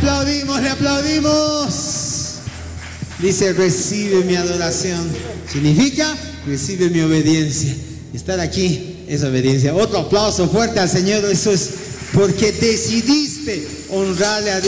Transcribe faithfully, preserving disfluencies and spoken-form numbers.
aplaudimos, le aplaudimos. Dice, recibe mi adoración. Significa, recibe mi obediencia. Estar aquí es obediencia. Otro aplauso fuerte al Señor. Eso es porque decidiste honrarle a Dios.